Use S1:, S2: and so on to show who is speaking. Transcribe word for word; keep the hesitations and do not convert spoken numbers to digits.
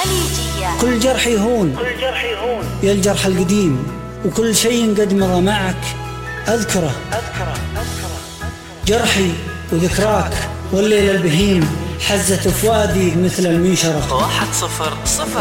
S1: الخليجية.
S2: كل جرح يهون،
S3: كل جرح يهون
S2: يا الجرح القديم، وكل شيء قد مضى معك أذكره
S3: أذكره أذكره
S2: جرحي وذكراك والليل البهيم حزت فؤادي مثل المنشرة.
S4: واحد صفر صفر